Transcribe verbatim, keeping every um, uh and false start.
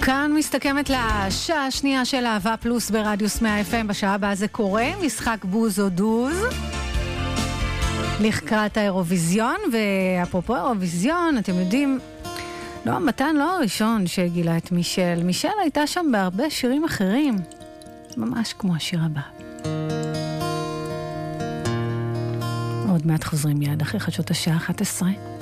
כאן מסתכמת לשעה השנייה של אהבה פלוס ברדיוס מאה אף אם. בשעה הבאה זה קורה, משחק בוז או דוז לקראת האירוויזיון. ואפרופו אירוויזיון, אתם יודעים, לא, מתן לא הראשון שגילה את מישל. מישל הייתה שם בהרבה שירים אחרים, ממש כמו השיר הבא. עוד מעט חוזרים מיד אחרי חדשות השעה אחת עשרה.